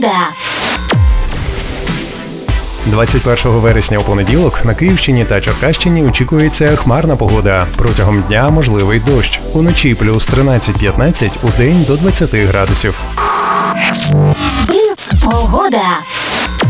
Погода. 21 вересня у понеділок на Київщині та Черкащині очікується хмарна погода. Протягом дня можливий дощ. Уночі плюс 13-15, удень до 20 градусів. Бліц. Погода.